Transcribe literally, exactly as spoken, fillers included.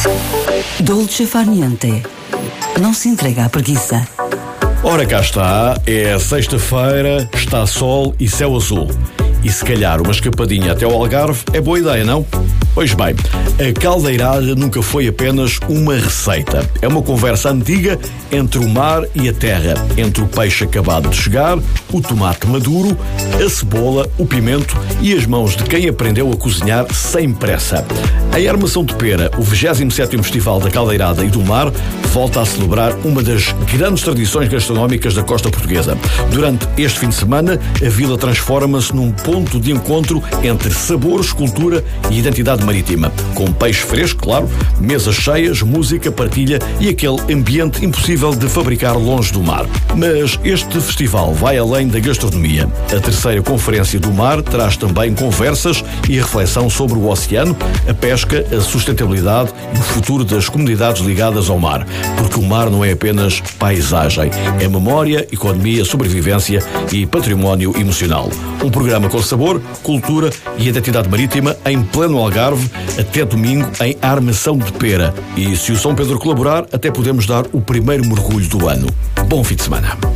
Dolce far niente. Não se entrega à preguiça. Ora, cá está, é sexta-feira, está sol e céu azul. E se calhar uma escapadinha até ao Algarve é boa ideia, não? Pois bem, a caldeirada nunca foi apenas uma receita. É uma conversa antiga entre o mar e a terra, entre o peixe acabado de chegar, o tomate maduro, a cebola, o pimento e as mãos de quem aprendeu a cozinhar sem pressa. A Armação de Pera, o vigésimo sétimo Festival da Caldeirada e do Mar, volta a celebrar uma das grandes tradições gastronómicas da costa portuguesa. Durante este fim de semana, a vila transforma-se num ponto de encontro entre sabores, cultura e identidade marítima. Com peixe fresco, claro, mesas cheias, música, partilha e aquele ambiente impossível de fabricar longe do mar. Mas este festival vai além da gastronomia. A terceira Conferência do Mar traz também conversas e reflexão sobre o oceano, a pesca, a sustentabilidade e o futuro das comunidades ligadas ao mar. Porque o mar não é apenas paisagem, é memória, economia, sobrevivência e património emocional. Um programa com sabor, cultura e identidade marítima em pleno Algarve até domingo em Armação de Pera. E se o São Pedro colaborar, até podemos dar o primeiro mergulho do ano. Bom fim de semana.